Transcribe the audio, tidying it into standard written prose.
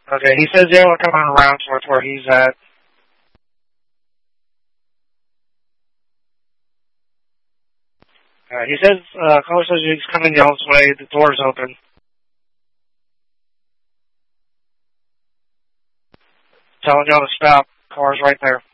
Okay, he says they're coming around towards where he's at. He says, caller says he's coming y'all's way, the door's open. Telling y'all to stop, car's right there.